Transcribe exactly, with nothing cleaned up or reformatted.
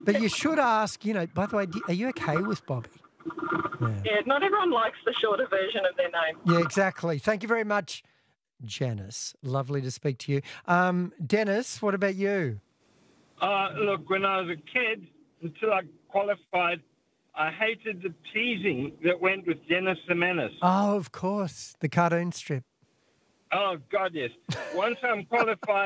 But you should ask, you know, by the way, do- are you okay with Bobby? Yeah. Yeah, not everyone likes the shorter version of their name. Yeah, exactly. Thank you very much, Janice. Lovely to speak to you. Um, Dennis, what about you? Uh, look, when I was a kid, until I qualified, I hated the teasing that went with Dennis the Menace. Oh, of course, the cartoon strip. Oh, God, yes. Once I'm qualified,